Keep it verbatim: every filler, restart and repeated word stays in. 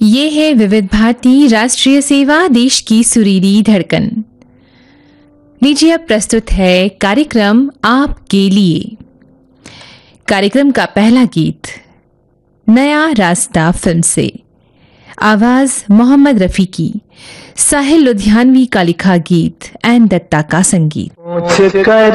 ये है विविध भारती राष्ट्रीय सेवा, देश की सुरीली धड़कन। लीजिए अब प्रस्तुत है कार्यक्रम आपके लिए। कार्यक्रम का पहला गीत नया रास्ता फिल्म से, आवाज मोहम्मद रफी की, साहिल लुधियानवी का लिखा गीत एन दत्ता का संगीत।